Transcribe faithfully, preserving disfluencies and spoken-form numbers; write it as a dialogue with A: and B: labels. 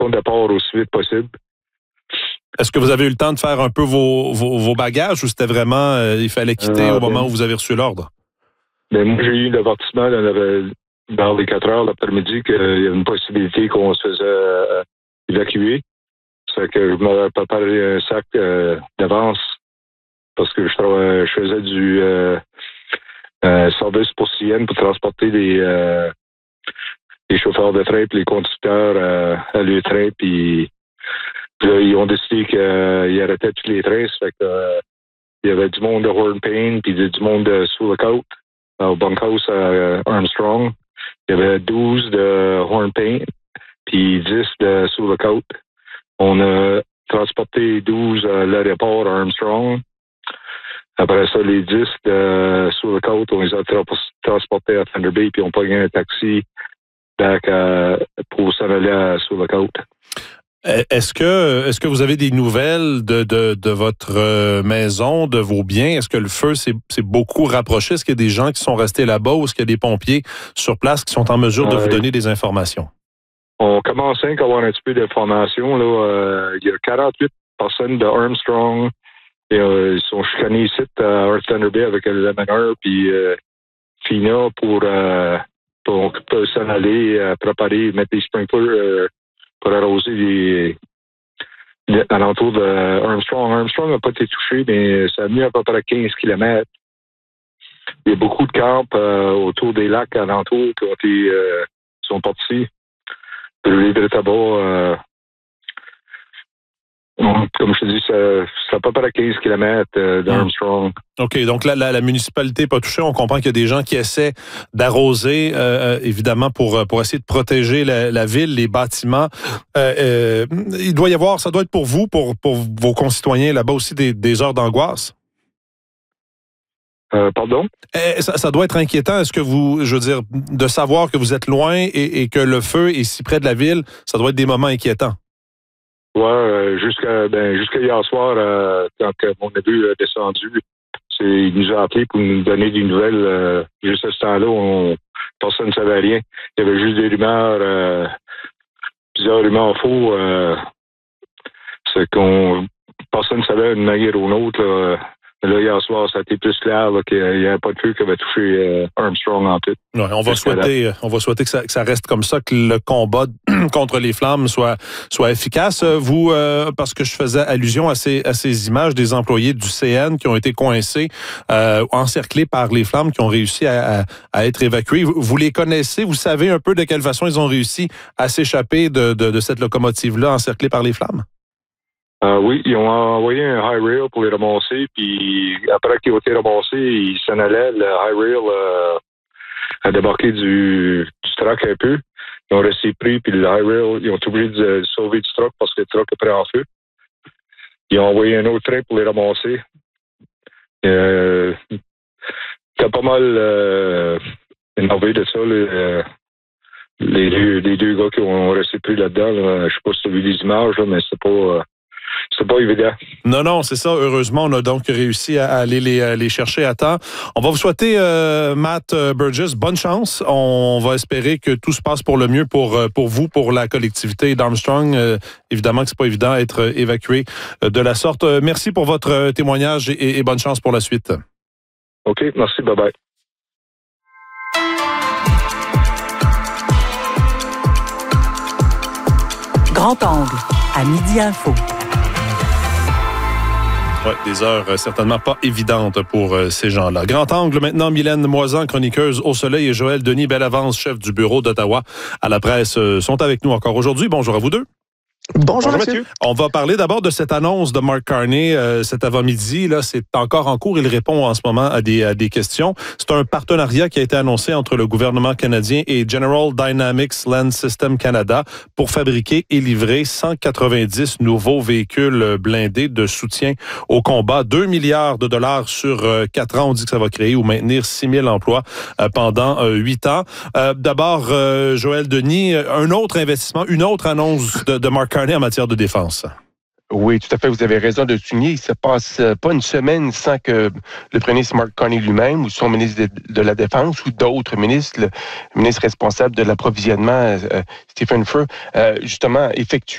A: bon départ aussi vite possible.
B: Est-ce que vous avez eu le temps de faire un peu vos, vos, vos bagages ou c'était vraiment, euh, il fallait quitter euh, au moment ben, où vous avez reçu l'ordre?
A: Ben, moi, j'ai eu l'avertissement dans, dans les quatre heures l'après-midi qu'il y avait une possibilité qu'on se faisait euh, évacuer. C'est que je m'avais préparé un sac euh, d'avance parce que je, travaillais, je faisais du euh, euh, service pour C N pour transporter des, euh, des chauffeurs de train et les conducteurs euh, à leur train. Puis, puis là, ils ont décidé qu'ils euh, arrêtaient tous les trains. Ça fait que, euh, il y avait du monde de Hornpain puis du monde de sous la côte, au bunkhouse à Armstrong. Il y avait douze de Hornpain puis dix de sous la côte. On a transporté douze à l'aéroport à Armstrong. Après ça, les dix de sur la côte, on les a tra- transportés à Thunder Bay puis on a pogné un taxi back à, pour s'en aller à, sur la côte.
B: Est-ce que est-ce que vous avez des nouvelles de, de, de votre maison, de vos biens? Est-ce que le feu s'est, s'est beaucoup rapproché? Est-ce qu'il y a des gens qui sont restés là-bas ou est-ce qu'il y a des pompiers sur place qui sont en mesure de euh, vous donner des informations?
A: On commence à avoir un petit peu d'informations. Là. Euh, il y a quarante-huit personnes de Armstrong. Et, euh, ils sont chicanés ici à Thunder Bay avec le meneur puis euh, Fina pour, euh, pour, pour s'en aller euh, préparer, mettre des sprinklers euh, pour arroser les, les alentours de Armstrong. Armstrong n'a pas été touché, mais ça a mis à peu près quinze kilomètres. Il y a beaucoup de camps euh, autour des lacs alentours qui ont été euh, sont partis. Le de tabac, euh, comme je te dis, ça, ça peut pas à quinze kilomètres euh, d'Armstrong.
B: OK, donc la, la, la municipalité n'est pas touchée. On comprend qu'il y a des gens qui essaient d'arroser, euh, évidemment, pour, pour essayer de protéger la, la ville, les bâtiments. Euh, euh, il doit y avoir, ça doit être pour vous, pour, pour vos concitoyens là-bas aussi, des, des heures d'angoisse?
A: Euh, pardon?
B: Eh, ça, ça doit être inquiétant. Est-ce que vous, je veux dire, de savoir que vous êtes loin et, et que le feu est si près de la ville, ça doit être des moments inquiétants.
A: Ouais, euh, jusqu'à ben, jusqu'à hier soir, euh, quand mon neveu est descendu, c'est, il nous a appelé pour nous donner des nouvelles. Euh, juste à ce temps-là, on, personne ne savait rien. Il y avait juste des rumeurs, euh, plusieurs rumeurs faux. Euh, c'est qu'on personne ne savait une manière ou une autre. Là. Là, hier soir, ça a été plus clair là, qu'il n'y avait pas de feu qui avait touché euh, Armstrong en tout.
B: Ouais, on va souhaiter, on va souhaiter que ça, que ça reste comme ça, que le combat contre les flammes soit, soit efficace. Vous, euh, parce que je faisais allusion à ces, à ces images des employés du C N qui ont été coincés, euh, encerclés par les flammes, qui ont réussi à, à, à être évacués. Vous, vous les connaissez? Vous savez un peu de quelle façon ils ont réussi à s'échapper de, de, de cette locomotive-là encerclée par les flammes?
A: Euh, oui, ils ont envoyé un high rail pour les ramasser, puis après qu'ils ont été ramassés, ils s'en allaient, le high rail euh, a débarqué du, du truck un peu. Ils ont resté pris, puis le high rail, ils ont été obligés de sauver du truck parce que le truck est pris en feu. Ils ont envoyé un autre train pour les ramasser. Euh, C'était pas mal euh, énervé de ça, les, les, deux, les deux gars qui ont resté pris là-dedans. Là. Je sais pas si tu as vu les images, là, mais c'est pas... Euh, C'est pas évident.
B: Non, non, c'est ça. Heureusement, on a donc réussi à aller les, les chercher à temps. On va vous souhaiter, euh, Matt Burgess, bonne chance. On va espérer que tout se passe pour le mieux pour, pour vous, pour la collectivité d'Armstrong. Euh, évidemment que c'est pas évident d'être évacué de la sorte. Merci pour votre témoignage et, et bonne chance pour la suite.
A: OK, merci. Bye-bye.
C: Grand Angle, à Midi Info.
B: Ouais, des heures euh, certainement pas évidentes pour euh, ces gens-là. Grand Angle maintenant, Mylène Moisan, chroniqueuse au Soleil, et Joël Denis Bellavance, chef du bureau d'Ottawa à la presse, euh, sont avec nous encore aujourd'hui. Bonjour à vous deux.
D: Bonjour, Bonjour Mathieu.
B: On va parler d'abord de cette annonce de Mark Carney euh, cet avant-midi. Là, c'est encore en cours. Il répond en ce moment à des, à des questions. C'est un partenariat qui a été annoncé entre le gouvernement canadien et General Dynamics Land System Canada pour fabriquer et livrer cent quatre-vingt-dix nouveaux véhicules blindés de soutien au combat. deux milliards de dollars sur euh, quatre ans. On dit que ça va créer ou maintenir six mille emplois euh, pendant euh, huit ans. Euh, d'abord, euh, Joël Denis, un autre investissement, une autre annonce de, de Mark Carney en matière de défense.
D: Oui, tout à fait, vous avez raison de le souligner. Il ne se passe pas une semaine sans que le premier ministre Mark Carney lui-même ou son ministre de, de la Défense ou d'autres ministres, le ministre responsable de l'approvisionnement, euh, Stephen Furr, euh, justement, effectue